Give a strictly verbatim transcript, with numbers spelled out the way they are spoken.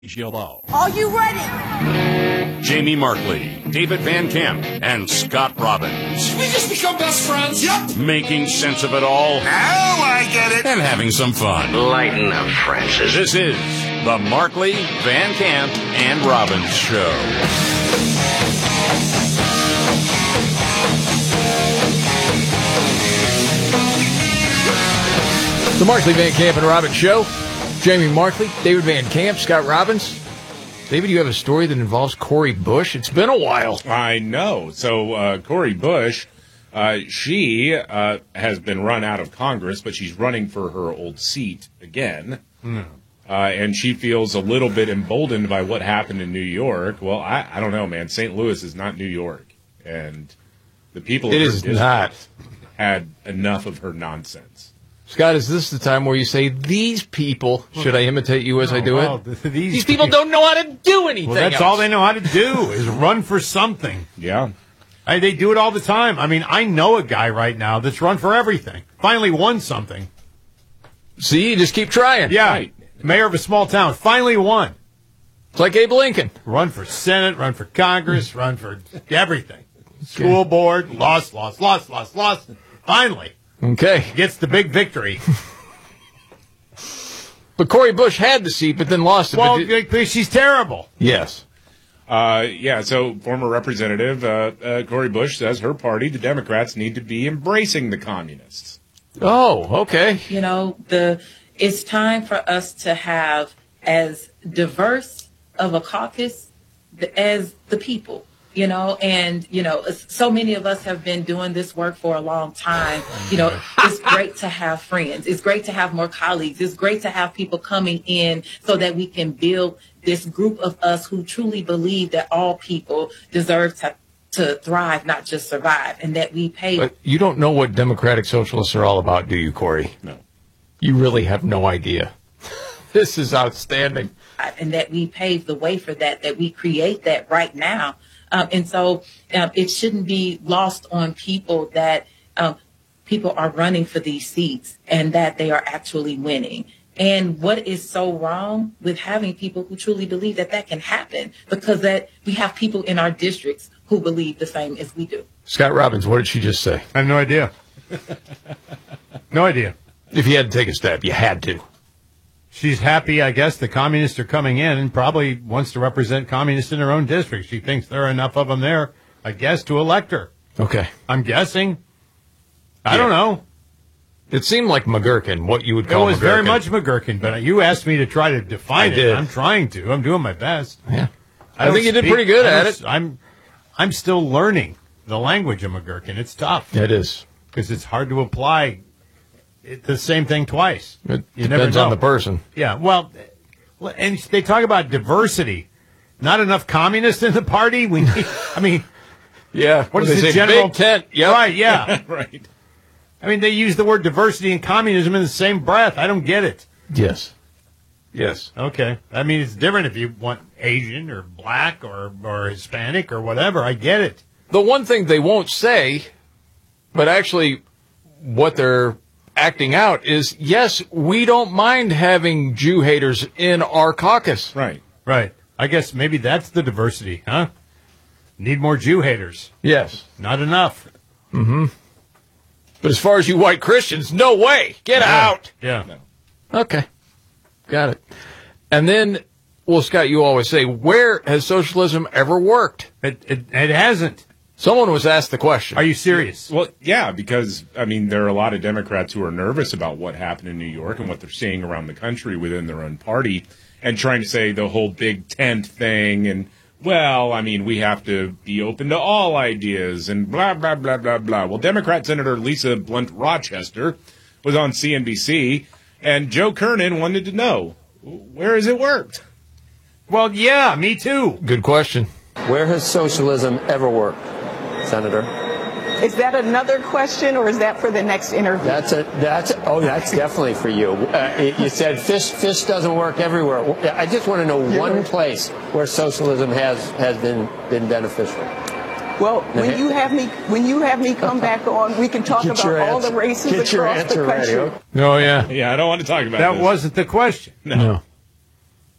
Hello. Are you ready? Jamie Markley, David Van Camp, and Scott Robbins. Did we just become best friends? Yep. Making sense of it all. Now I get it. And having some fun. Lighten up, Francis. This is the Markley, Van Camp, and Robbins Show. The Markley, Van Camp, and Robbins Show. Jamie Markley, David Van Camp, Scott Robbins. David, you have a story that involves Cori Bush. It's been a while. I know. So uh, Cori Bush, uh, she uh, has been run out of Congress, but she's running for her old seat again. Mm. Uh, and she feels a little bit emboldened by what happened in New York. Well, I, I don't know, man. Saint Louis is not New York. And the people it of her is not. had enough of her nonsense. Scott, is this the time where you say, these people, should I imitate you as no, I do well, it? These, these people don't know how to do anything Well, that's else. all they know how to do is run for something. Yeah. I, they do it all the time. I mean, I know a guy right now that's run for everything. Finally won something. See, you just keep trying. Yeah. Right. Mayor of a small town. Finally won. It's like Abe Lincoln. Run for Senate, run for Congress, run for everything. School board, lost, lost, lost, lost, lost. Finally. Okay. Gets the big victory. But Cori Bush had the seat, but then lost it. Well, did... she's terrible. Yes. Uh, yeah, so former Representative uh, uh, Cori Bush says her party, the Democrats, need to be embracing the communists. Oh, okay. You know, the it's time for us to have as diverse of a caucus as the people. You know, and, you know, so many of us have been doing this work for a long time. You know, it's great to have friends. It's great to have more colleagues. It's great to have people coming in so that we can build this group of us who truly believe that all people deserve to, to thrive, not just survive, and that we pay. But you don't know what Democratic Socialists are all about, do you, Cori? No. You really have no idea. This is outstanding. And that we pave the way for that, that we create that right now. Um, and so um, it shouldn't be lost on people that um, people are running for these seats and that they are actually winning. And what is so wrong with having people who truly believe that that can happen, because that we have people in our districts who believe the same as we do. Scott Robbins, what did she just say? I have no idea. No idea. If you had to take a step, you had to. She's happy, I guess, the communists are coming in and probably wants to represent communists in her own district. She thinks there are enough of them there, I guess, to elect her. Okay. I'm guessing. I yeah. don't know. It seemed like McGurkin, what you would call It was McGurkin. very much McGurkin, but you asked me to try to define I it. did. I'm trying to. I'm doing my best. Yeah. I, I think you did speak, pretty good I at it. I'm, I'm still learning the language of McGurkin. It's tough. It is. Because it's hard to apply it, the same thing twice. It you depends never know. on the person. Yeah, well, and they talk about diversity. Not enough communists in the party. We need, I mean, yeah. What is they the say, general big tent? Yep. Right? Yeah. Right. I mean, they use the word diversity and communism in the same breath. I don't get it. Yes. Yes. Okay. I mean, it's different if you want Asian or black or or Hispanic or whatever. I get it. The one thing they won't say, but actually, what they're acting out is, yes, we don't mind having Jew haters in our caucus. Right. Right. I guess maybe that's the diversity, huh? Need more Jew haters. Yes. Not enough. Mm-hmm. But as far as you white Christians, no way. Get yeah. out. Yeah. No. Okay. Got it. And then, well, Scott, you always say, where has socialism ever worked? It, it, it hasn't. Someone was asked the question. Are you serious? Well, yeah, because, I mean, there are a lot of Democrats who are nervous about what happened in New York and what they're seeing around the country within their own party and trying to say the whole big tent thing and, well, I mean, we have to be open to all ideas and blah, blah, blah, blah, blah. Well, Democrat Senator Lisa Blunt Rochester was on C N B C, and Joe Kernan wanted to know, where has it worked? Well, yeah, me too. Good question. Where has socialism ever worked, Senator? Is that another question, or is that for the next interview? That's a that's oh that's definitely for you. Uh, you said fish fish doesn't work everywhere. I just want to know one place where socialism has has been been beneficial. Well, when you have me when you have me come back on, we can talk Get about all answer. the races Get your across answer the country. ready. Oh, yeah. Yeah, I don't want to talk about That this. wasn't the question. No. No.